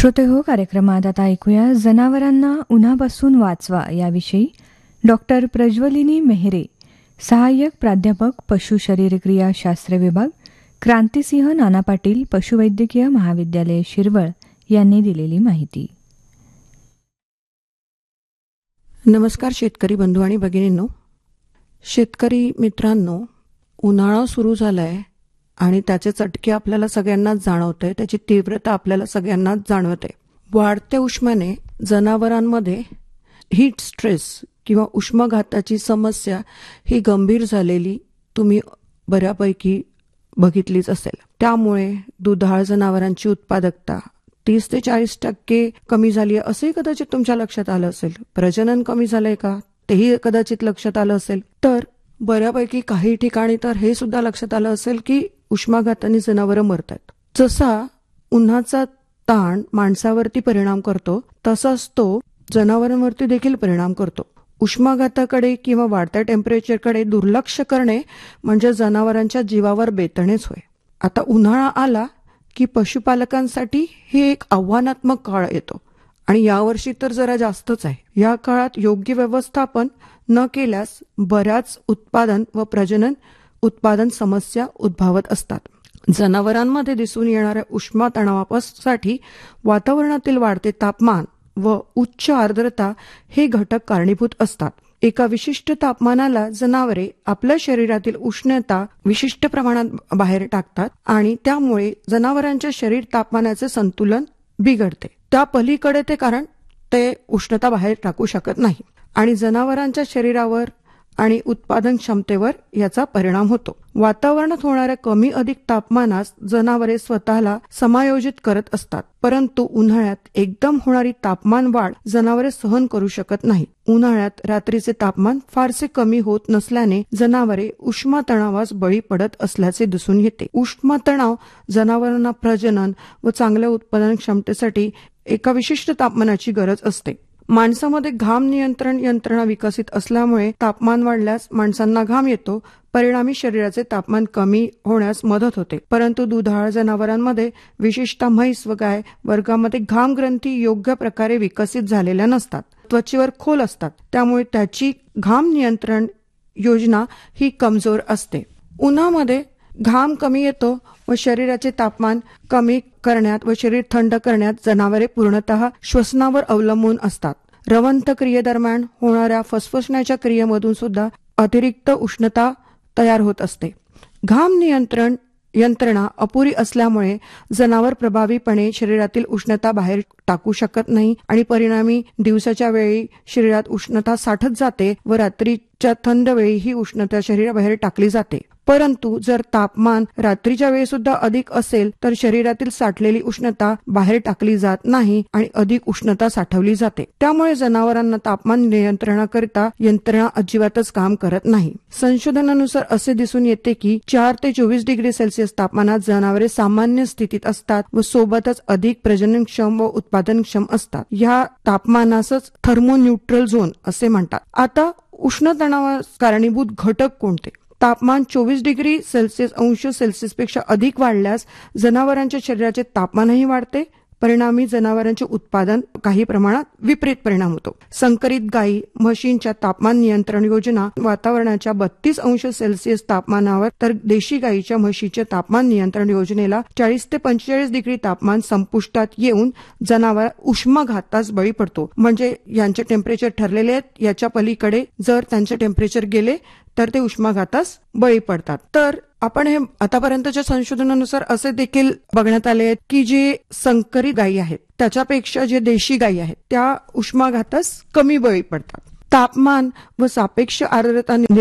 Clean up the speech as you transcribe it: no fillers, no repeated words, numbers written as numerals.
श्रोतेहो, कार्यक्रमात आता ऐकूया जनावरांना उन्हापासून वाचवा याविषयी डॉक्टर प्रज्वलिनी मेहरे, सहाय्यक प्राध्यापक पशु शरीरक्रिया शास्त्र विभाग, क्रांतिसिंह नाना पाटील पशुवैद्यकीय महाविद्यालय शिरवळ यांनी दिलेली माहिती. नमस्कार शेतकरी बंधू आणि भगिनींनो. शेतकरी मित्रांनो, उन्हाळा सुरू झालाय आणि त्याचे चटके आपल्याला सगळ्यांनाच जाणवते, त्याची तीव्रता आपल्याला सगळ्यांनाच जाणवते. वाढत्या उष्म्याने जनावरांमध्ये हीट स्ट्रेस किंवा उष्माघाताची समस्या ही गंभीर झालेली तुम्ही बऱ्यापैकी बघितलीच असेल. त्यामुळे दुधाळ जनावरांची उत्पादकता 30 ते 40% कमी झाली आहे असंही कदाचित तुमच्या लक्षात आलं असेल. प्रजनन कमी झालंय का तेही कदाचित लक्षात आलं असेल. तर बऱ्यापैकी काही ठिकाणी तर हे सुद्धा लक्षात आलं असेल की उष्माघाताने जनावरं मरतात. जसा उन्हाचा ताण माणसावरती परिणाम करतो तसाच तो जनावरांवरती देखील परिणाम करतो. उष्माघाताकडे किंवा वाढत्या टेम्परेचरकडे दुर्लक्ष करणे म्हणजे जनावरांच्या जीवावर बेतणेच होय. आता उन्हाळा आला की पशुपालकांसाठी हे एक आव्हानात्मक काळ येतो आणि यावर्षी तर जरा जास्तच आहे. या काळात योग्य व्यवस्थापन न केल्यास बऱ्याच उत्पादन व प्रजनन उत्पादन समस्या उद्भवत असतात. जनावरांमध्ये दिसून येणाऱ्या उष्मा तणावासाठी वातावरणातील वाढते तापमान व उच्च आर्द्रता हे घटक कारणीभूत असतात. एका विशिष्ट तापमानाला जनावरे आपल्या शरीरातील उष्णता विशिष्ट प्रमाणात बाहेर टाकतात आणि त्यामुळे जनावरांच्या शरीर तापमानाचे संतुलन बिघडते. त्या पलीकडे ते कारण ते उष्णता बाहेर टाकू शकत नाही आणि जनावरांच्या शरीरावर आणि उत्पादन क्षमतेवर याचा परिणाम होतो. वातावरणात होणाऱ्या कमी अधिक तापमानास जनावरे स्वतःला समायोजित करत असतात, परंतु उन्हाळ्यात एकदम होणारी तापमान वाढ जनावरे सहन करू शकत नाही. उन्हाळ्यात रात्रीचे तापमान फारसे कमी होत नसल्याने जनावरे उष्मा तणावास बळी पडत असल्याचे दिसून येते. उष्मा तणाव जनावरांना प्रजनन व चांगल्या उत्पादन क्षमतेसाठी एका विशिष्ट तापमानाची गरज असते. माणसामध्ये घाम नियंत्रण यंत्रणा विकसित असल्यामुळे तापमान वाढल्यास माणसांना घाम येतो, परिणामी शरीराचे तापमान कमी होण्यास मदत होते. परंतु दुधाळ जनावरांमध्ये विशेषतः म्हैस व गाय वर्गामध्ये घाम ग्रंथी योग्य प्रकारे विकसित झालेल्या नसतात, त्वचेवर खोल असतात, त्यामुळे त्याची घाम नियंत्रण योजना ही कमजोर असते. उन्हामध्ये घाम कमी येतो व शरीराचे तापमान कमी करण्यात व शरीर थंड करण्यात जनावरे पूर्णतः श्वसनावर अवलंबून असतात. रवंथ क्रियेदरम्यान होणाऱ्या फसफसण्याच्या क्रियेमधून सुद्धा अतिरिक्त उष्णता तयार होत असते. घाम नियंत्रण यंत्रणा अपुरी असल्यामुळे जनावर प्रभावीपणे शरीरातील उष्णता बाहेर टाकू शकत नाही आणि परिणामी दिवसाच्या वेळी शरीरात उष्णता साठत जाते व रात्रीच्या थंड वेळी ही उष्णता शरीराबाहेर टाकली जाते. परंतु जर तापमान रात्रीच्या वेळी सुद्धा अधिक असेल तर शरीरातील साठलेली उष्णता बाहेर टाकली जात नाही आणि अधिक उष्णता साठवली जाते. त्यामुळे जनावरांना तापमान नियंत्रणाकरिता यंत्रणा अजिबातच काम करत नाही. संशोधनानुसार असे दिसून येते की 4 ते 24 डिग्री सेल्सिअस तापमानात जनावरे सामान्य स्थितीत असतात व सोबतच अधिक प्रजननक्षम व उत्पादनक्षम असतात. या तापमानासच थर्मोन्यूट्रल झोन असे म्हणतात. आता उष्ण तणावास कारणीभूत घटक कोणते? तापमान 24 डिग्री सेल्सिअस पेक्षा अधिक वाढल्यास जनावरांच्या शरीराचे तापमानही वाढते, परिणामी जनावरांचे उत्पादन काही प्रमाणात विपरीत परिणाम होतो. संकरित गायी म्हशींच्या तापमान नियंत्रण योजना वातावरणाच्या 32 अंश सेल्सिअस तापमानावर, तर देशी गायीच्या म्हशीच्या तापमान नियंत्रण योजनेला 40 ते 45 डिग्री तापमान संपुष्टात येऊन जनावर उष्माघातास बळी पडतो. म्हणजे यांचे टेम्परेचर ठरलेले आहेत, याच्या पलीकडे जर त्यांचे टेम्परेचर गेले तर ते उष्माघातास बळी पडतात. तर आपण हे आतापर्यंतच्या संशोधनानुसार असे देखील बघण्यात आले आहेत की जे संकरित गायी आहेत त्याच्यापेक्षा जे देशी गायी आहेत त्या उष्माघातास कमी बळी पडतात. तापमान व सापेक्ष आर्द्रता